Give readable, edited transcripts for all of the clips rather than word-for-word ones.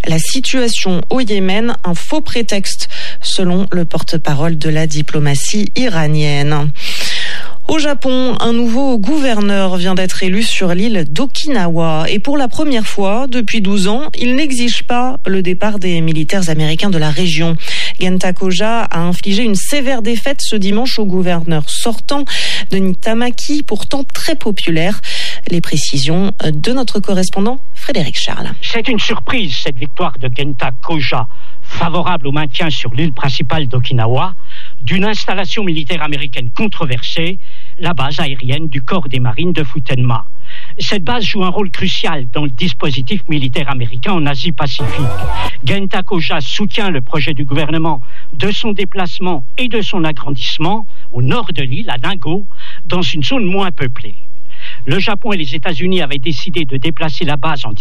la situation au Yémen un faux prétexte, selon le porte-parole de la diplomatie iranienne. Au Japon, un nouveau gouverneur vient d'être élu sur l'île d'Okinawa. Et pour la première fois depuis 12 ans, il n'exige pas le départ des militaires américains de la région. Genta Koja a infligé une sévère défaite ce dimanche au gouverneur sortant, Denis Tamaki, pourtant très populaire. Les précisions de notre correspondant Frédéric Charles. C'est une surprise, cette victoire de Genta Koja, favorable au maintien sur l'île principale d'Okinawa d'une installation militaire américaine controversée, la base aérienne du corps des marines de Futenma. Cette base joue un rôle crucial dans le dispositif militaire américain en Asie-Pacifique. Genta Koja soutient le projet du gouvernement de son déplacement et de son agrandissement au nord de l'île, à Nago, dans une zone moins peuplée. Le Japon et les États-Unis avaient décidé de déplacer la base en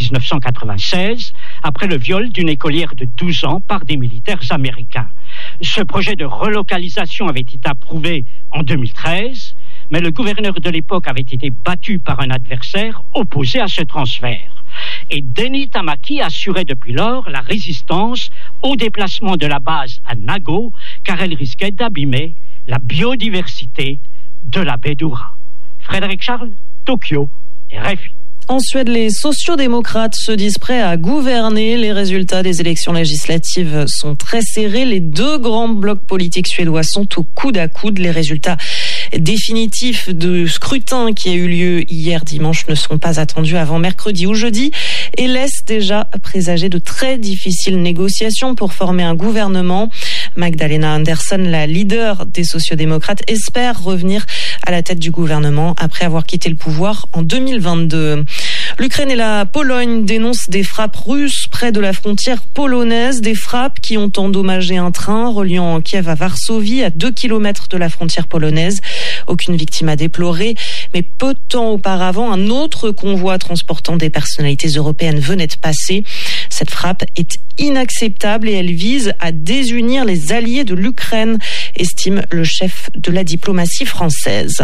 1996, après le viol d'une écolière de 12 ans par des militaires américains. Ce projet de relocalisation avait été approuvé en 2013, mais le gouverneur de l'époque avait été battu par un adversaire opposé à ce transfert. Et Denis Tamaki assurait depuis lors la résistance au déplacement de la base à Nago, car elle risquait d'abîmer la biodiversité de la baie d'Ura. Frédéric Charles, Tokyo, RFI. En Suède, les sociodémocrates se disent prêts à gouverner. Les résultats des élections législatives sont très serrés. Les deux grands blocs politiques suédois sont au coude à coude. Les résultats définitifs du scrutin qui a eu lieu hier dimanche ne seront pas attendus avant mercredi ou jeudi et laissent déjà présager de très difficiles négociations pour former un gouvernement. Magdalena Andersson, la leader des sociodémocrates, espère revenir à la tête du gouvernement après avoir quitté le pouvoir en 2022. L'Ukraine et la Pologne dénoncent des frappes russes près de la frontière polonaise, des frappes qui ont endommagé un train reliant Kiev à Varsovie, à 2 km de la frontière polonaise. Aucune victime à déplorer, mais peu de temps auparavant, un autre convoi transportant des personnalités européennes venait de passer. Cette frappe est inacceptable et elle vise à désunir les alliés de l'Ukraine, estime le chef de la diplomatie française.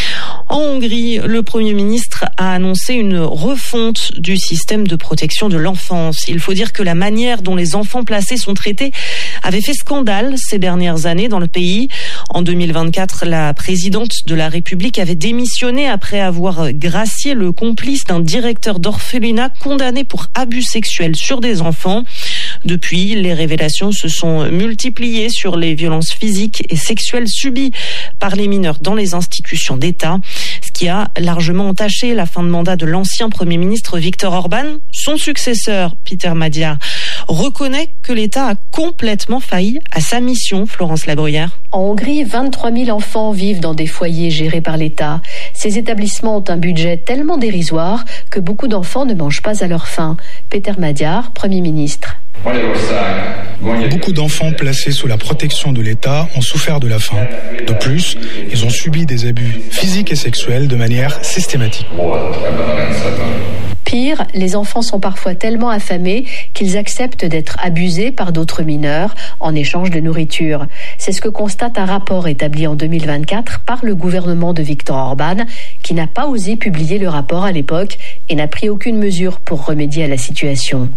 En Hongrie, le Premier ministre a annoncé une refonte du système de protection de l'enfance. Il faut dire que la manière dont les enfants placés sont traités avait fait scandale ces dernières années dans le pays. En 2024, la présidente de la République avait démissionné après avoir gracié le complice d'un directeur d'orphelinat condamné pour abus sexuels sur des enfants. Depuis, les révélations se sont multipliées sur les violences physiques et sexuelles subies par les mineurs dans les institutions d'État, ce qui a largement entaché la fin de mandat de l'ancien Premier ministre Viktor Orban. Son successeur, Péter Magyar, reconnaît que l'État a complètement failli à sa mission. Florence Labruyère. En Hongrie, 23 000 enfants vivent dans des foyers gérés par l'État. Ces établissements ont un budget tellement dérisoire que beaucoup d'enfants ne mangent pas à leur faim. Péter Magyar, Premier ministre. Beaucoup d'enfants placés sous la protection de l'État ont souffert de la faim. De plus, ils ont subi des abus physiques et sexuels de manière systématique. Pire, les enfants sont parfois tellement affamés qu'ils acceptent d'être abusés par d'autres mineurs en échange de nourriture. C'est ce que constate un rapport établi en 2024 par le gouvernement de Viktor Orban, qui n'a pas osé publier le rapport à l'époque et n'a pris aucune mesure pour remédier à la situation.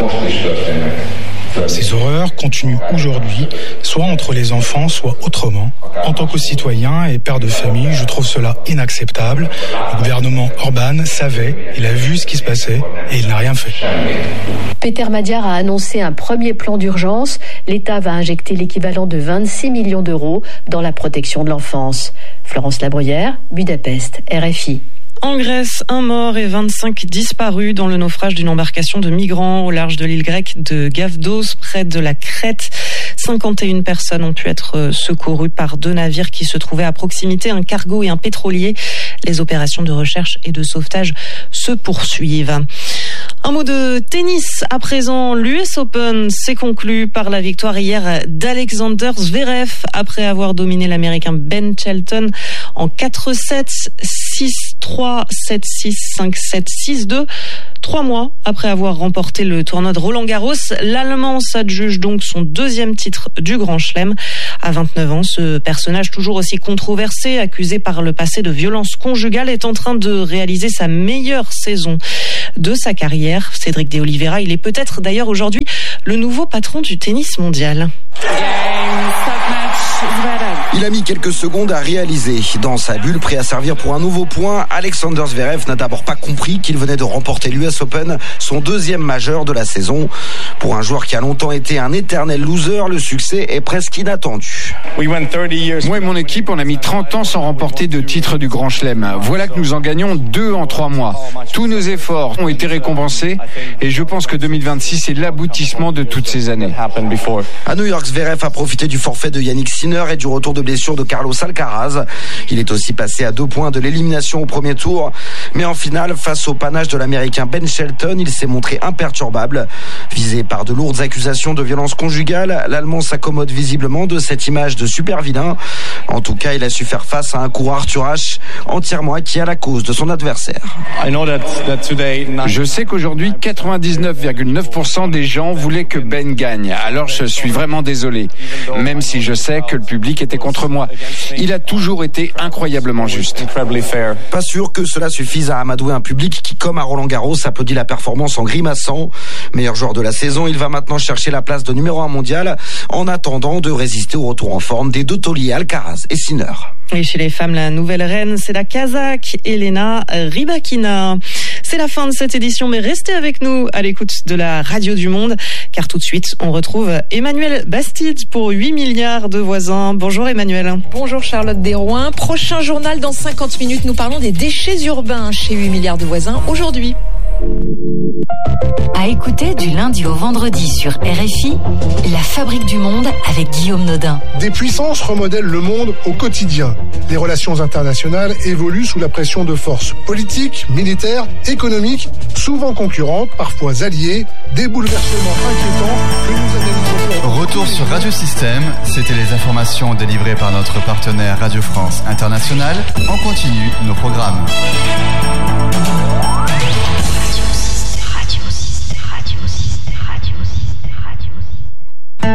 Ces horreurs continuent aujourd'hui, soit entre les enfants, soit autrement. En tant que citoyen et père de famille, je trouve cela inacceptable. Le gouvernement Orban savait, il a vu ce qui se passait et il n'a rien fait. Péter Magyar a annoncé un premier plan d'urgence. L'État va injecter l'équivalent de 26 millions d'euros dans la protection de l'enfance. Florence Labruyère, Budapest, RFI. En Grèce, un mort et 25 disparus dans le naufrage d'une embarcation de migrants au large de l'île grecque de Gavdos, près de la Crète. 51 personnes ont pu être secourues par 2 navires qui se trouvaient à proximité, un cargo et un pétrolier. Les opérations de recherche et de sauvetage se poursuivent. Un mot de tennis à présent. L'US Open s'est conclu par la victoire hier d'Alexander Zverev après avoir dominé l'Américain Ben Shelton en 4-7, 6-3, 7-6, 5-7, 6-2. 3 mois après avoir remporté le tournoi de Roland-Garros, l'Allemand s'adjuge donc son 2e titre du Grand Chelem. À 29 ans, ce personnage toujours aussi controversé, accusé par le passé de violence conjugale, est en train de réaliser sa meilleure saison de sa carrière. Cédric de Oliveira, il est peut-être d'ailleurs aujourd'hui le nouveau patron du tennis mondial. Il a mis quelques secondes à réaliser. Dans sa bulle, prêt à servir pour un nouveau point, Alexander Zverev n'a d'abord pas compris qu'il venait de remporter l'US Open, son 2e majeur de la saison. Pour un joueur qui a longtemps été un éternel loser, le succès est presque inattendu. Moi et mon équipe, on a mis 30 ans sans remporter de titre du Grand Chelem. Voilà que nous en gagnons 2 en 3 mois. Tous nos efforts ont été récompensés et je pense que 2026 est l'aboutissement de toutes ces années. À New York, Zverev a profité du forfait de Yannick Sinner et du retour de blessure de Carlos Alcaraz. Il est aussi passé à 2 points de l'élimination au premier tour. Mais en finale, face au panache de l'Américain Ben Shelton, il s'est montré imperturbable. Visé par de lourdes accusations de violence conjugale, l'Allemand s'accommode visiblement de cette image de super vilain. En tout cas, il a su faire face à un coureur Arthur Ashe entièrement acquis à la cause de son adversaire. Je sais qu'aujourd'hui, 99,9% des gens voulaient que Ben gagne. Alors je suis vraiment désolé. Même si je sais que le public était contre moi. Il a toujours été incroyablement juste. Pas sûr que cela suffise à amadouer un public qui, comme à Roland-Garros, applaudit la performance en grimaçant. Meilleur joueur de la saison, il va maintenant chercher la place de numéro 1 mondial en attendant de résister au retour en forme des 2 tauliers Alcaraz et Sinner. Et chez les femmes, la nouvelle reine, c'est la Kazakh Elena Rybakina. C'est la fin de cette édition, mais restez avec nous à l'écoute de la Radio du Monde, car tout de suite, on retrouve Emmanuel Bastide pour 8 milliards de voisins. Bonjour Emmanuel. Bonjour Charlotte Desrouin. Prochain journal dans 50 minutes, nous parlons des déchets urbains chez 8 milliards de voisins aujourd'hui. À écouter du lundi au vendredi sur RFI, La Fabrique du Monde avec Guillaume Nodin. Des puissances remodèlent le monde au quotidien. Les relations internationales évoluent sous la pression de forces politiques, militaires, économiques, souvent concurrentes, parfois alliées, des bouleversements inquiétants que nous analysons. Retour sur Radio Système, c'était les informations délivrées par notre partenaire Radio France Internationale. En continu nos programmes.